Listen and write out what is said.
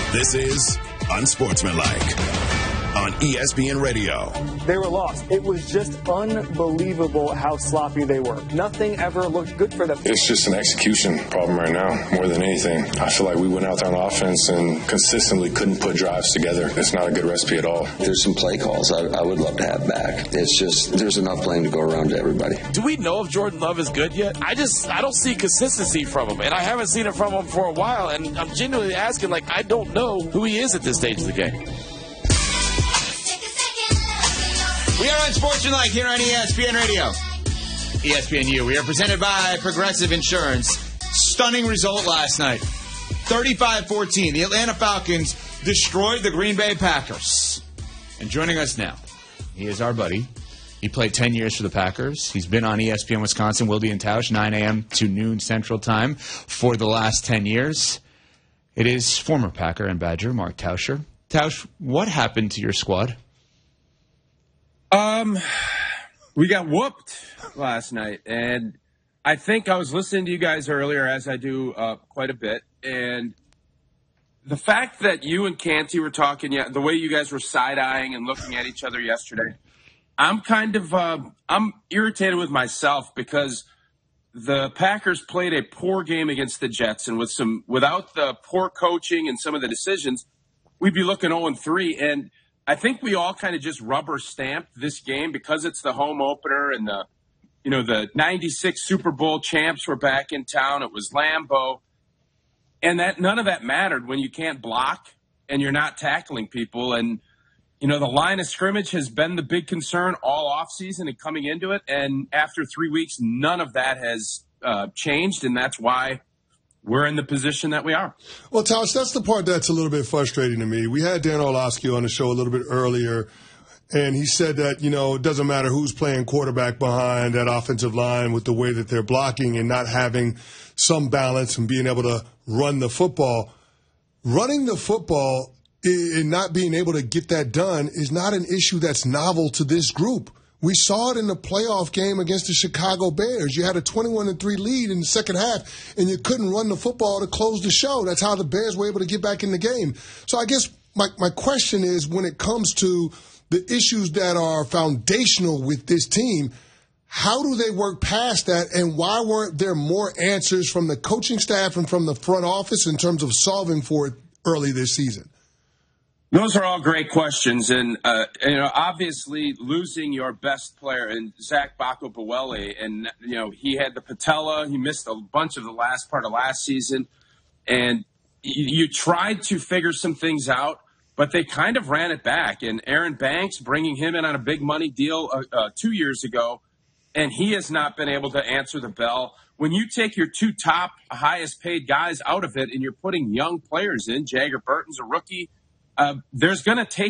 This is Unsportsmanlike on ESPN Radio. They were lost. It was just unbelievable how sloppy they were. Nothing ever looked good for them. It's just an execution problem right now, more than anything. I feel like we went out there on offense and consistently couldn't put drives together. It's not a good recipe at all. There's some play calls I would love to have back. It's just there's enough blame to go around to everybody. Do we know if Jordan Love is good yet? I don't see consistency from him, and I haven't seen it from him for a while, and I'm genuinely asking, I don't know who he is at this stage of the game. We are on Sportsmanlike here on ESPN Radio. ESPNU. We are presented by Progressive Insurance. Stunning result last night. 35-14. The Atlanta Falcons destroyed the Green Bay Packers. And joining us now, he is our buddy. He played 10 years for the Packers. He's been on ESPN Wisconsin, Wilde and Tausch, 9 a.m. to noon Central Time for the last 10 years. It is former Packer and Badger, Mark Tauscher. Tausch, what happened to your squad? We got whooped last night, and I think I was listening to you guys earlier, as I do quite a bit, and the fact that you and Canty were talking, the way you guys were side-eyeing and looking at each other yesterday, I'm I'm irritated with myself because the Packers played a poor game against the Jets, and without the poor coaching and some of the decisions, we'd be looking 0-3, and I think we all kind of just rubber stamped this game because it's the home opener and the 96 Super Bowl champs were back in town. It was Lambeau. And that none of that mattered when you can't block and you're not tackling people. And, the line of scrimmage has been the big concern all offseason and coming into it. And after 3 weeks, none of that has changed. And that's why we're in the position that we are. Well, Tausch, that's the part that's a little bit frustrating to me. We had Dan Orlovsky on the show a little bit earlier, and he said that, it doesn't matter who's playing quarterback behind that offensive line with the way that they're blocking and not having some balance and being able to run the football. Running the football and not being able to get that done is not an issue that's novel to this group. We saw it in the playoff game against the Chicago Bears. You had a 21-3 lead in the second half, and you couldn't run the football to close the show. That's how the Bears were able to get back in the game. So I guess my question is, when it comes to the issues that are foundational with this team, how do they work past that, and why weren't there more answers from the coaching staff and from the front office in terms of solving for it early this season? Those are all great questions, and obviously losing your best player in Zach Bacco-Buele, and he had the patella, he missed a bunch of the last part of last season, and you tried to figure some things out, but they kind of ran it back. And Aaron Banks, bringing him in on a big money deal 2 years ago, and he has not been able to answer the bell. When you take your two top highest paid guys out of it, and you're putting young players in, Jagger Burton's a rookie. There's going to take